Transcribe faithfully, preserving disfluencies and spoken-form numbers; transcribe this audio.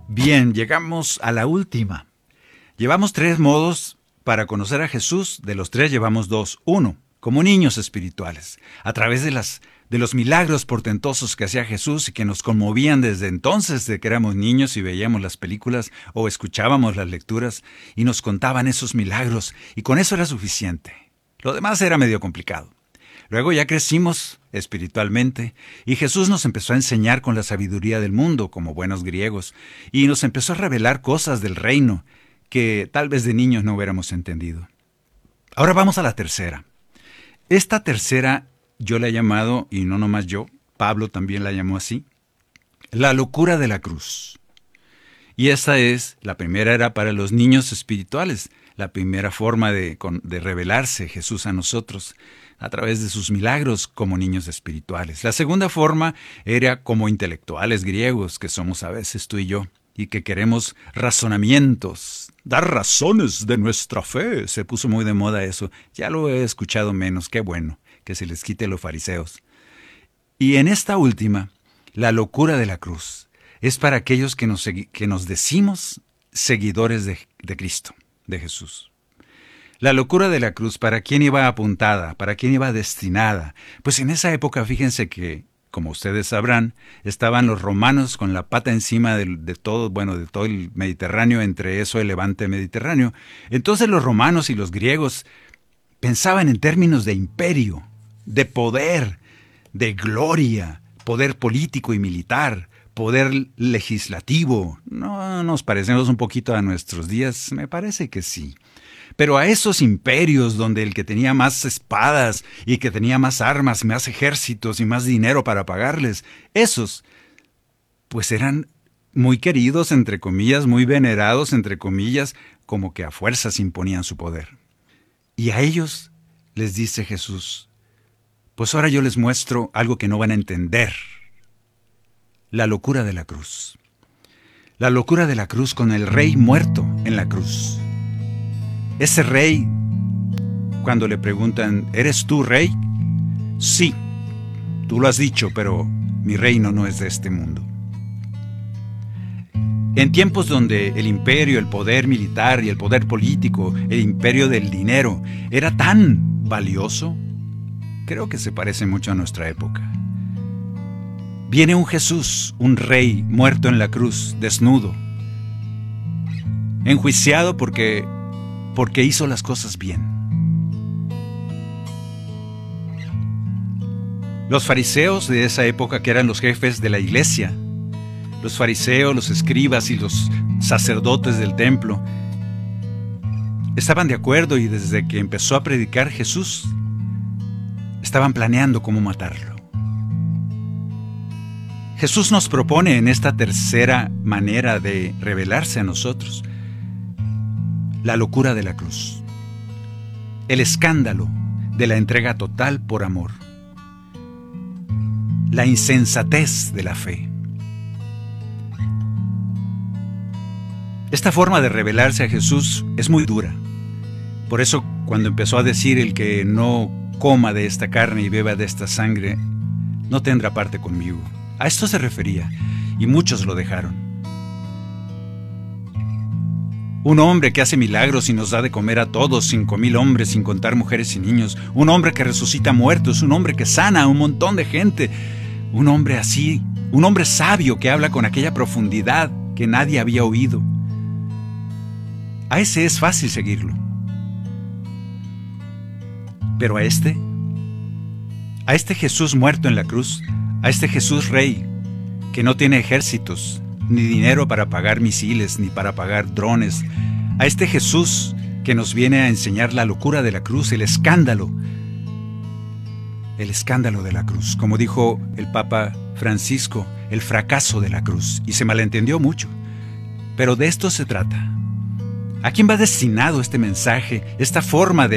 Bien, llegamos a la última. Llevamos tres modos para conocer a Jesús. De los tres llevamos dos. Uno, como niños espirituales, a través de, las, de los milagros portentosos que hacía Jesús y que nos conmovían desde entonces de que éramos niños y veíamos las películas o escuchábamos las lecturas y nos contaban esos milagros y con eso era suficiente. Lo demás era medio complicado. Luego ya crecimos espiritualmente y Jesús nos empezó a enseñar con la sabiduría del mundo, como buenos griegos, y nos empezó a revelar cosas del reino que tal vez de niños no hubiéramos entendido. Ahora vamos a la tercera. Esta tercera yo la he llamado, y no nomás yo, Pablo también la llamó así, la locura de la cruz. Y esta es, la primera era para los niños espirituales, la primera forma de, de revelarse Jesús a nosotros, a través de sus milagros como niños espirituales. La segunda forma era como intelectuales griegos, que somos a veces tú y yo, y que queremos razonamientos, dar razones de nuestra fe. Se puso muy de moda eso. Ya lo he escuchado menos. Qué bueno que se les quite los fariseos. Y en esta última, la locura de la cruz, es para aquellos que nos, que nos decimos seguidores de, de Cristo, de Jesús. La locura de la cruz, ¿para quién iba apuntada? ¿Para quién iba destinada? Pues en esa época, fíjense que, como ustedes sabrán, estaban los romanos con la pata encima de, de todo, bueno, de todo el Mediterráneo, entre eso el levante mediterráneo. Entonces los romanos y los griegos pensaban en términos de imperio, de poder, de gloria, poder político y militar, poder legislativo. ¿No nos parecemos un poquito a nuestros días? Me parece que sí. Pero a esos imperios donde el que tenía más espadas y que tenía más armas, más ejércitos y más dinero para pagarles, esos, pues eran muy queridos, entre comillas, muy venerados, entre comillas, como que a fuerzas imponían su poder. Y a ellos les dice Jesús, pues ahora yo les muestro algo que no van a entender. La locura de la cruz. La locura de la cruz con el rey muerto en la cruz. Ese rey, cuando le preguntan, ¿eres tú rey? Sí, tú lo has dicho, pero mi reino no es de este mundo. En tiempos donde el imperio, el poder militar y el poder político, el imperio del dinero, era tan valioso, creo que se parece mucho a nuestra época. Viene un Jesús, un rey muerto en la cruz, desnudo, enjuiciado porque... porque hizo las cosas bien. Los fariseos de esa época, que eran los jefes de la iglesia, los fariseos, los escribas y los sacerdotes del templo, estaban de acuerdo y desde que empezó a predicar Jesús, estaban planeando cómo matarlo. Jesús nos propone en esta tercera manera de revelarse a nosotros la locura de la cruz, el escándalo de la entrega total por amor, la insensatez de la fe. Esta forma de revelarse a Jesús es muy dura. Por eso, cuando empezó a decir el que no coma de esta carne y beba de esta sangre, no tendrá parte conmigo. A esto se refería, y muchos lo dejaron. Un hombre que hace milagros y nos da de comer a todos, cinco mil hombres, sin contar mujeres y niños. Un hombre que resucita muertos, un hombre que sana a un montón de gente. Un hombre así, un hombre sabio que habla con aquella profundidad que nadie había oído. A ese es fácil seguirlo. Pero a este, a este Jesús muerto en la cruz, a este Jesús rey, que no tiene ejércitos, ni dinero para pagar misiles, ni para pagar drones, a este Jesús que nos viene a enseñar la locura de la cruz, el escándalo, el escándalo de la cruz, como dijo el Papa Francisco, el fracaso de la cruz, y se malentendió mucho, pero de esto se trata. ¿A quién va destinado este mensaje, esta forma de